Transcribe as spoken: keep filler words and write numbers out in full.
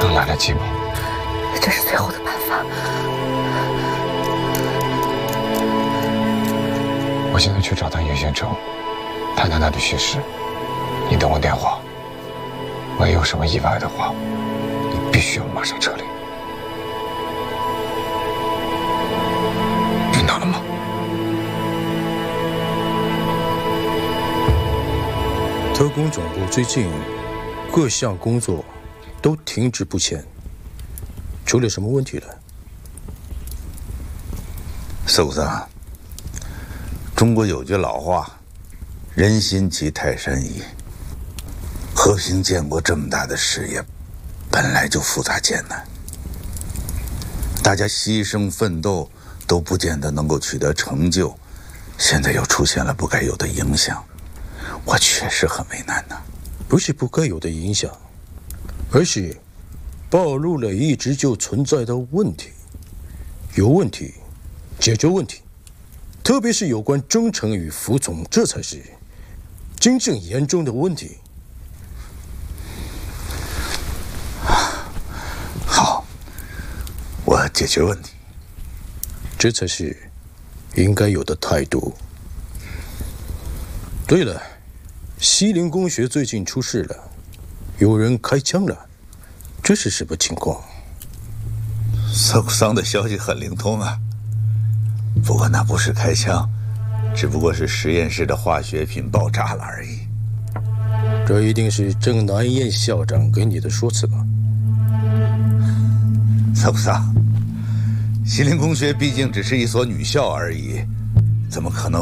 等来了寂寞。 这是最后的办法。 我现在去找趟叶县城，谈谈他的虚实。你等我电话。万一有什么意外的话，你必须要马上撤离。听到了吗？ 特工总部最近各项工作都停滞不前，出了什么问题了？ 搜桑，中国有句老话，人心齐泰山移。和平建国这么大的事业，本来就复杂艰难，大家牺牲奋斗都不见得能够取得成就，现在又出现了不该有的影响，我确实很为难呐。 不是不该有的影响，而是暴露了一直就存在的问题。有问题，解决问题，特别是有关忠诚与服从，这才是真正严重的问题。 好，我解决问题， 这才是应该有的态度。对了，西陵公学最近出事了，有人开枪了，这是什么情况？ 搜桑的消息很灵通啊，不过那不是开枪，只不过是实验室的化学品爆炸了而已。 这一定是郑南燕校长给你的说辞吧？ 搜桑，西陵公学毕竟只是一所女校而已，怎么可能